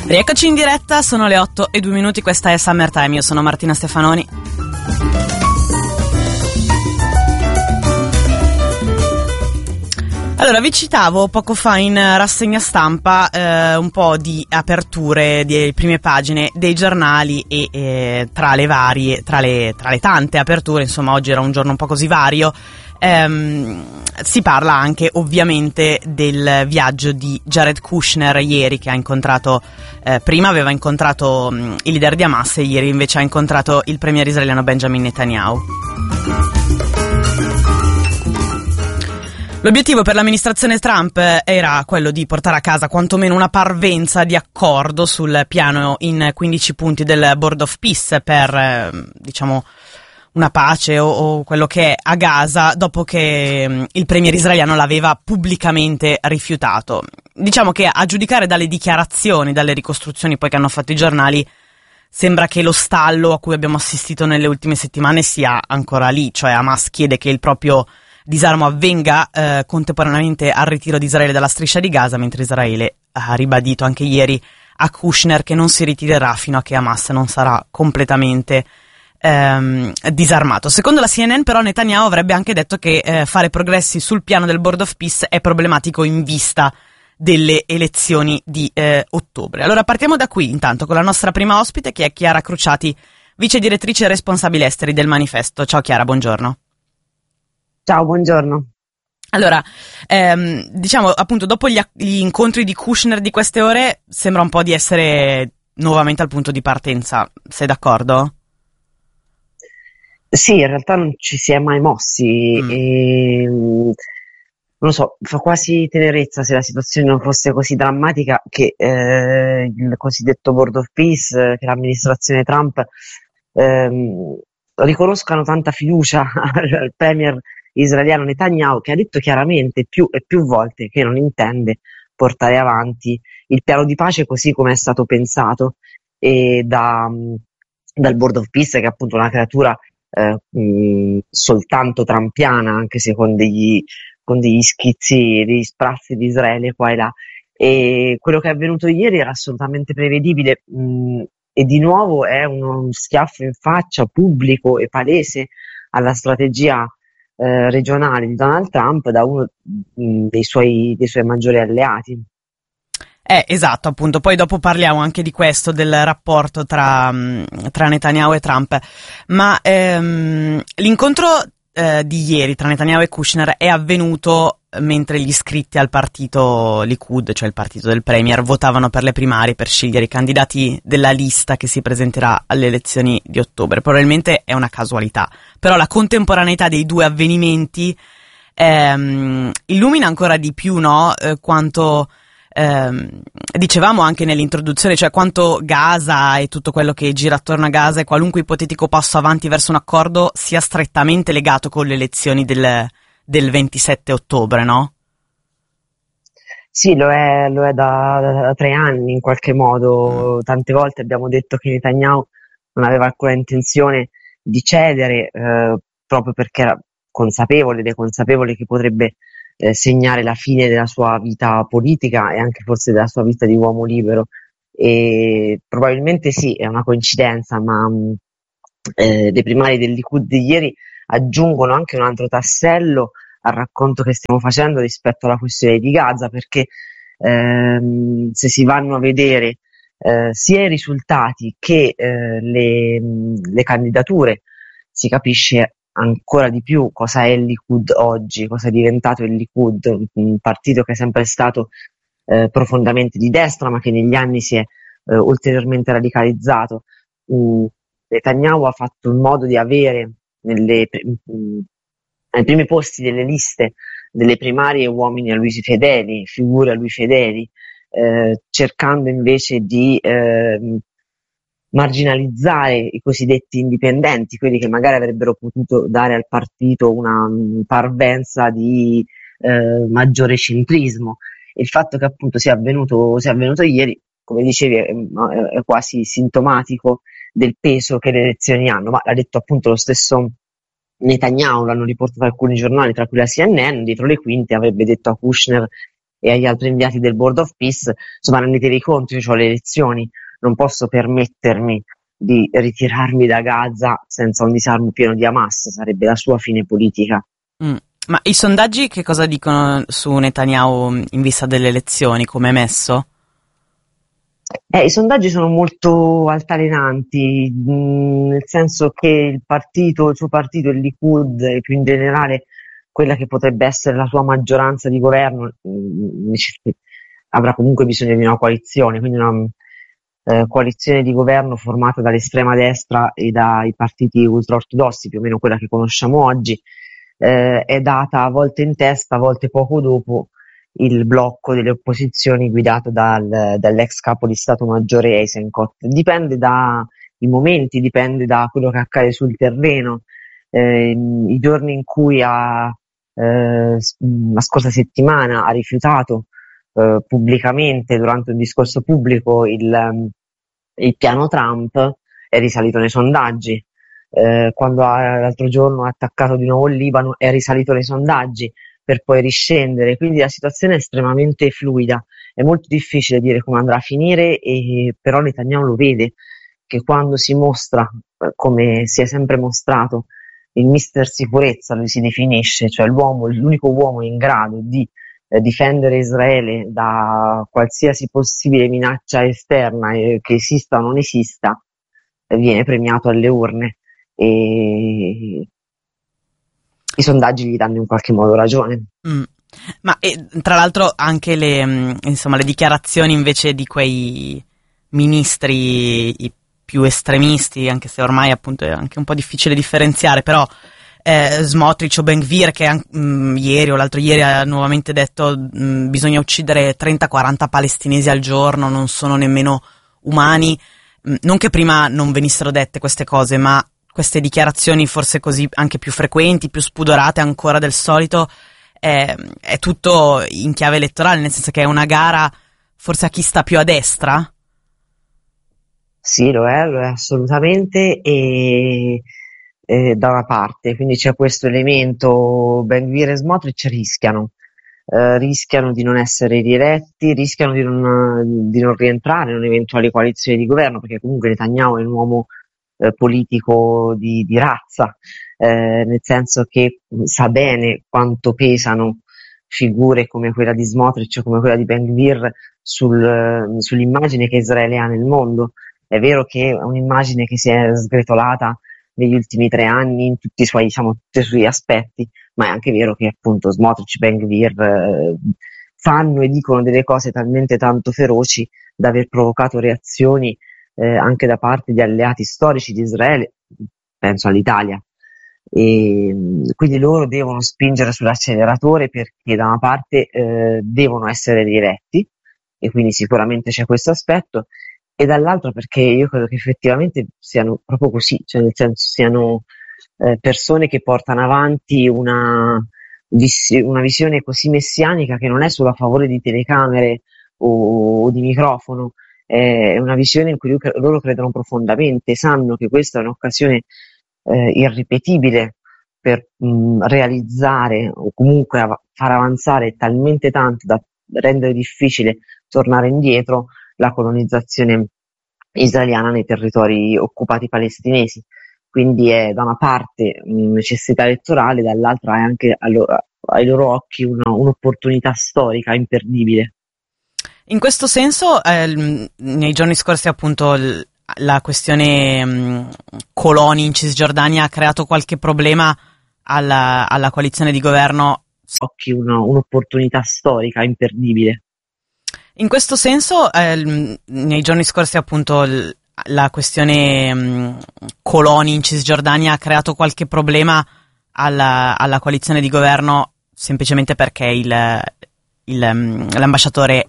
Rieccoci in diretta, sono le 8:02, questa è Summertime, io sono Martina Stefanoni. Allora, vi citavo poco fa in rassegna stampa un po' di aperture di prime pagine dei giornali e tra le tante aperture, insomma oggi era un giorno un po' così vario, si parla anche ovviamente del viaggio di Jared Kushner ieri, che ha incontrato, prima aveva incontrato il leader di Hamas e ieri invece ha incontrato il premier israeliano Benjamin Netanyahu. L'obiettivo per l'amministrazione Trump era quello di portare a casa quantomeno una parvenza di accordo sul piano in 15 punti del Board of Peace per, diciamo, una pace o quello che è a Gaza, dopo che il premier israeliano l'aveva pubblicamente rifiutato. Diciamo che a giudicare dalle dichiarazioni, dalle ricostruzioni poi che hanno fatto i giornali, sembra che lo stallo a cui abbiamo assistito nelle ultime settimane sia ancora lì, cioè Hamas chiede che il proprio disarmo avvenga contemporaneamente al ritiro di Israele dalla striscia di Gaza, mentre Israele ha ribadito anche ieri a Kushner che non si ritirerà fino a che Hamas non sarà completamente disarmato. Secondo la CNN però Netanyahu avrebbe anche detto che fare progressi sul piano del Board of Peace è problematico in vista delle elezioni di ottobre. Allora partiamo da qui intanto con la nostra prima ospite, che è Chiara Cruciati, vice direttrice e responsabile esteri del Manifesto. Ciao Chiara, buongiorno. Ciao, buongiorno. Allora, diciamo appunto dopo gli incontri di Kushner di queste ore sembra un po' di essere nuovamente al punto di partenza, sei d'accordo? Sì, in realtà non ci si è mai mossi e non lo so, fa quasi tenerezza se la situazione non fosse così drammatica che il cosiddetto Board of Peace, che l'amministrazione Trump riconoscano tanta fiducia al premier israeliano Netanyahu, che ha detto chiaramente più e più volte che non intende portare avanti il piano di pace così come è stato pensato e dal Board of Peace, che è appunto una creatura soltanto trampiana, anche se con degli schizzi, degli sprazzi di Israele qua e là. E quello che è avvenuto ieri era assolutamente prevedibile, e di nuovo è uno schiaffo in faccia pubblico e palese alla strategia regionale di Donald Trump da uno dei suoi maggiori alleati. Esatto, appunto, poi dopo parliamo anche di questo, del rapporto tra Netanyahu e Trump, ma l'incontro di ieri tra Netanyahu e Kushner è avvenuto mentre gli iscritti al partito Likud, cioè il partito del premier, votavano per le primarie per scegliere i candidati della lista che si presenterà alle elezioni di ottobre. Probabilmente è una casualità, però la contemporaneità dei due avvenimenti illumina ancora di più, no? Quanto dicevamo anche nell'introduzione, cioè quanto Gaza e tutto quello che gira attorno a Gaza e qualunque ipotetico passo avanti verso un accordo sia strettamente legato con le elezioni del 27 ottobre, no? Sì, lo è da 3 anni in qualche modo. Tante volte abbiamo detto che Netanyahu non aveva alcuna intenzione di cedere, proprio perché era consapevole che potrebbe segnare la fine della sua vita politica e anche forse della sua vita di uomo libero. E probabilmente sì, è una coincidenza, ma le primarie del Likud di ieri aggiungono anche un altro tassello al racconto che stiamo facendo rispetto alla questione di Gaza, perché se si vanno a vedere sia i risultati che le candidature, si capisce ancora di più cosa è il Likud oggi, cosa è diventato il Likud, un partito che è sempre stato profondamente di destra, ma che negli anni si è ulteriormente radicalizzato. Netanyahu ha fatto in modo di avere nei primi posti delle liste delle primarie uomini a lui fedeli, figure a lui fedeli, cercando invece di marginalizzare i cosiddetti indipendenti, quelli che magari avrebbero potuto dare al partito una parvenza di maggiore centrismo. E il fatto che appunto sia avvenuto ieri, come dicevi, è quasi sintomatico del peso che le elezioni hanno, ma l'ha detto appunto lo stesso Netanyahu, l'hanno riportato alcuni giornali, tra cui la CNN, dietro le quinte avrebbe detto a Kushner e agli altri inviati del Board of Peace, insomma, rendetevi conto, io ho le elezioni, non posso permettermi di ritirarmi da Gaza senza un disarmo pieno di Hamas, sarebbe la sua fine politica. Ma i sondaggi che cosa dicono su Netanyahu in vista delle elezioni, come è messo? I sondaggi sono molto altalenanti, nel senso che il suo partito, il Likud, e più in generale quella che potrebbe essere la sua maggioranza di governo, avrà comunque bisogno di una coalizione, quindi una coalizione di governo formata dall'estrema destra e dai partiti ultraortodossi, più o meno quella che conosciamo oggi, è data a volte in testa, a volte poco dopo il blocco delle opposizioni guidato dall'ex capo di Stato Maggiore Eisenkot. Dipende dai momenti, dipende da quello che accade sul terreno. I giorni in cui la scorsa settimana ha rifiutato pubblicamente, durante un discorso pubblico, il piano Trump, è risalito nei sondaggi. Quando l'altro giorno ha attaccato di nuovo il Libano, è risalito nei sondaggi per poi riscendere, quindi la situazione è estremamente fluida, è molto difficile dire come andrà a finire, però Netanyahu lo vede, che quando si mostra, come si è sempre mostrato, il mister sicurezza, lui si definisce, cioè l'unico uomo in grado di difendere Israele da qualsiasi possibile minaccia esterna, che esista o non esista, viene premiato alle urne. E i sondaggi gli danno in qualche modo ragione. Ma tra l'altro anche le dichiarazioni invece di quei ministri più estremisti, anche se ormai appunto è anche un po' difficile differenziare, però Smotrich o Ben Gvir che ieri o l'altro ieri ha nuovamente detto bisogna uccidere 30-40 palestinesi al giorno, non sono nemmeno umani, non che prima non venissero dette queste cose, ma queste dichiarazioni forse così anche più frequenti, più spudorate ancora del solito, è tutto in chiave elettorale, nel senso che è una gara forse a chi sta più a destra? Sì, lo è assolutamente, e da una parte, quindi c'è questo elemento. Ben Gvir e Smotrich rischiano di non essere rieletti, rischiano di non rientrare in un'eventuale coalizione di governo, perché comunque Netanyahu è un uomo politico di razza, nel senso che sa bene quanto pesano figure come quella di Smotrich, come quella di Ben Gvir sull'immagine che Israele ha nel mondo. È vero che è un'immagine che si è sgretolata negli ultimi 3 anni in tutti i suoi aspetti, ma è anche vero che appunto Smotrich e Ben Gvir fanno e dicono delle cose talmente tanto feroci da aver provocato reazioni anche da parte di alleati storici di Israele, penso all'Italia, e quindi loro devono spingere sull'acceleratore, perché da una parte devono essere rieletti, e quindi sicuramente c'è questo aspetto, e dall'altro perché io credo che effettivamente siano proprio così, cioè nel senso siano persone che portano avanti una visione così messianica, che non è solo a favore di telecamere o di microfono, è una visione in cui loro credono profondamente, sanno che questa è un'occasione irripetibile per realizzare o comunque far avanzare talmente tanto da rendere difficile tornare indietro la colonizzazione israeliana nei territori occupati palestinesi. Quindi è da una parte necessità elettorale, dall'altra è anche ai loro occhi un'opportunità storica imperdibile. In questo senso, nei giorni scorsi appunto la questione coloni in Cisgiordania ha creato qualche problema alla coalizione di governo? Occhi un'opportunità storica imperdibile. In questo senso, nei giorni scorsi appunto la questione coloni in Cisgiordania ha creato qualche problema alla coalizione di governo, semplicemente perché l'ambasciatore